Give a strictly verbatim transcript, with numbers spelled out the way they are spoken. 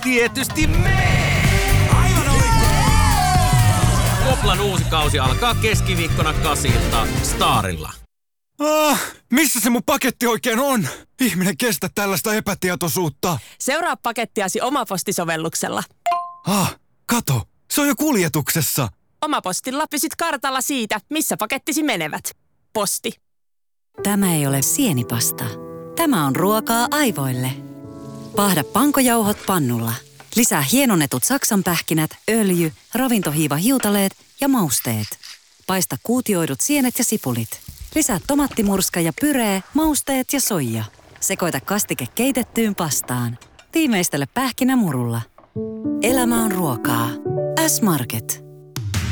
tietysti me! Aivan oikein! Koplan uusi kausi alkaa keskiviikkona kasilta Starilla. Ah, missä se mun paketti oikein on? Ihminen kestä tällaista epätietoisuutta. Seuraa pakettiasi Omaposti-sovelluksella. Ah, kato, se on jo kuljetuksessa. Omapostilla pysyt kartalla siitä, missä pakettisi menevät. Posti. Tämä ei ole sienipasta. Tämä on ruokaa aivoille. Paahda pankojauhot pannulla. Lisää hienonnetut saksanpähkinät, öljy, ravintohiiva hiutaleet ja mausteet. Paista kuutioidut sienet ja sipulit. Lisää tomattimurska ja pyree, mausteet ja soija. Sekoita kastike keitettyyn pastaan. Tiimeistele pähkinämurulla. Elämä on ruokaa. S-Market.